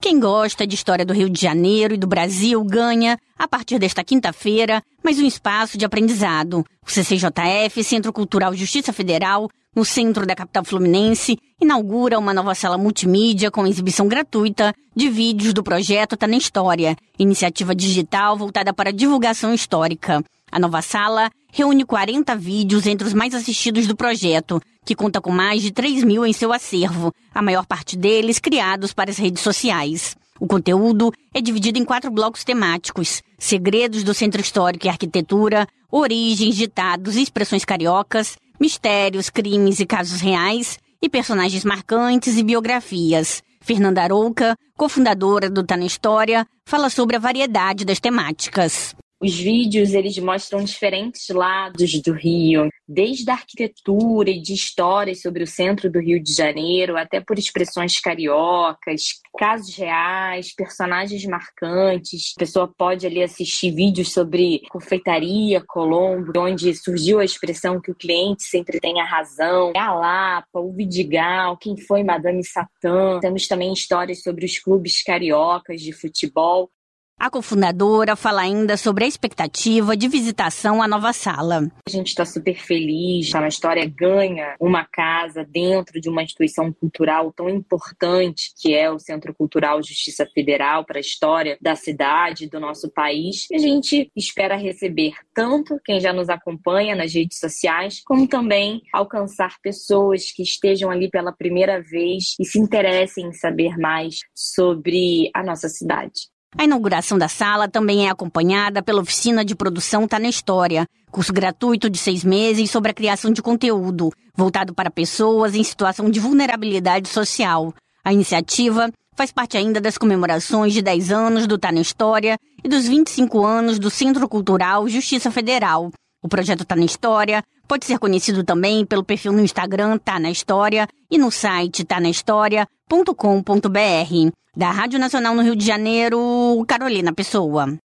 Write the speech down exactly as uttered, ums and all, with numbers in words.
Quem gosta de história do Rio de Janeiro e do Brasil ganha, a partir desta quinta-feira, mais um espaço de aprendizado. O C C J F, Centro Cultural Justiça Federal, no centro da capital fluminense, inaugura uma nova sala multimídia com exibição gratuita de vídeos do projeto Tá na História, iniciativa digital voltada para a divulgação histórica. A nova sala reúne quarenta vídeos entre os mais assistidos do projeto, que conta com mais de três mil em seu acervo, a maior parte deles criados para as redes sociais. O conteúdo é dividido em quatro blocos temáticos: segredos do Centro Histórico e Arquitetura, origens, ditados e expressões cariocas, mistérios, crimes e casos reais, e personagens marcantes e biografias. Fernanda Arouca, cofundadora do Tá na História, fala sobre a variedade das temáticas. Os vídeos, eles mostram diferentes lados do Rio, desde a arquitetura e de histórias sobre o centro do Rio de Janeiro, até por expressões cariocas, casos reais, personagens marcantes. A pessoa pode ali assistir vídeos sobre confeitaria Colombo, onde surgiu a expressão que o cliente sempre tem a razão, a Lapa, o Vidigal, quem foi Madame Satã. Temos também histórias sobre os clubes cariocas de futebol. A cofundadora fala ainda sobre a expectativa de visitação à nova sala. A gente está super feliz, Tá na História ganha uma casa dentro de uma instituição cultural tão importante que é o Centro Cultural Justiça Federal para a história da cidade, do nosso país. E a gente espera receber tanto quem já nos acompanha nas redes sociais, como também alcançar pessoas que estejam ali pela primeira vez e se interessem em saber mais sobre a nossa cidade. A inauguração da sala também é acompanhada pela oficina de produção Tá na História, curso gratuito de seis meses sobre a criação de conteúdo, voltado para pessoas em situação de vulnerabilidade social. A iniciativa faz parte ainda das comemorações de dez anos do Tá na História e dos vinte e cinco anos do Centro Cultural Justiça Federal. O projeto Tá na História pode ser conhecido também pelo perfil no Instagram Tá na História e no site tá na história ponto com ponto br. Da Rádio Nacional no Rio de Janeiro, Carolina Pessoa.